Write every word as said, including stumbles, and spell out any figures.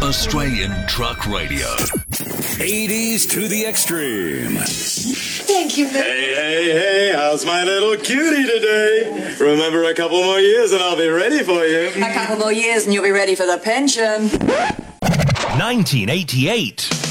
Australian Truck Radio. eighties to the extreme. Thank you, Mister Hey, hey, hey, how's my little cutie today? Remember, a couple more years and I'll be ready for you. A couple more years and you'll be ready for the pension. nineteen eighty-eight.